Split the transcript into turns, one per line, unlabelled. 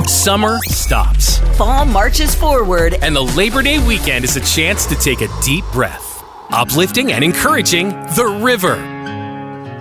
Summer stops.
Fall marches forward.
And the Labor Day weekend is a chance to take a deep breath. Uplifting and encouraging the river.